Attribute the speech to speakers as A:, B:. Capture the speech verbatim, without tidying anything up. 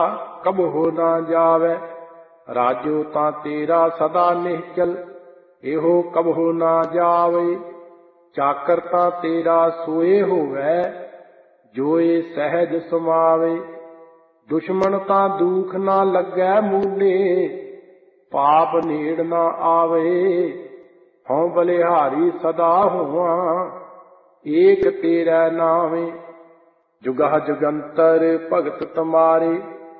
A: कबहु ना जावै, राजो तां तेरा सदा निश्चल, एहो कबहु ना जावै। चाकर तां तेरा सोए होवै, जोए सहज समावे। दुश्मन तां दुख ना लगै मूले, पाप नेड़ ना आवे। हਉ बलिहारी सदा होवां, ਏਕ ਤੇਰਾ ਨਾਵੇਂ। ਜੁਗਹ ਜੁਗੰਤਰ ਭਗਤ ਤੁਮਾਰੇ,